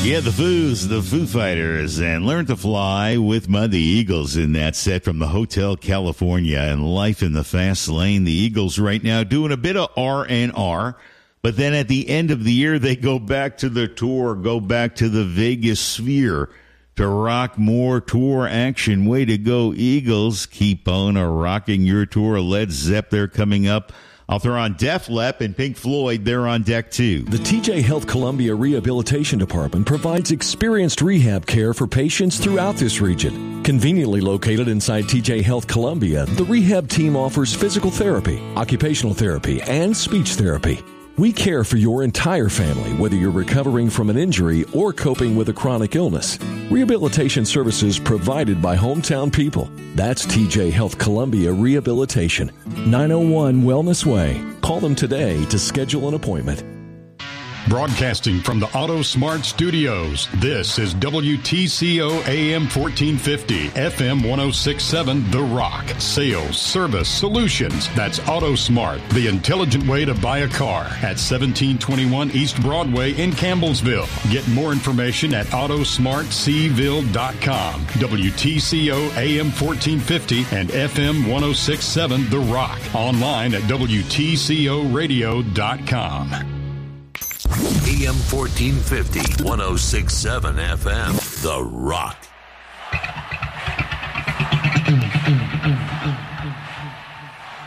Yeah, the Foo Fighters, and Learn to Fly with Mud, the Eagles in that set from the Hotel California and Life in the Fast Lane. The Eagles right now doing a bit of R&R, but then at the end of the year, they go back to the tour, go back to the Vegas Sphere to rock more tour action. Way to go, Eagles. Keep on rocking your tour. Led Zepp, they're coming up. I'll throw on Def Lep and Pink Floyd. They're on deck, too. The TJ Health Columbia Rehabilitation Department provides experienced rehab care for patients throughout this region. Conveniently located inside TJ Health Columbia, the rehab team offers physical therapy, occupational therapy, and speech therapy. We care for your entire family, whether you're recovering from an injury or coping with a chronic illness. Rehabilitation services provided by hometown people. That's TJ Health Columbia Rehabilitation, 901 Wellness Way. Call them today to schedule an appointment. Broadcasting from the Auto Smart Studios, this is WTCO AM 1450, FM 1067, The Rock. Sales, service, solutions. That's Auto Smart, the intelligent way to buy a car at 1721 East Broadway in Campbellsville. Get more information at autosmartcville.com. WTCO AM 1450 and FM 1067, The Rock. Online at WTCOradio.com. AM 1450, 1067 FM, The Rock.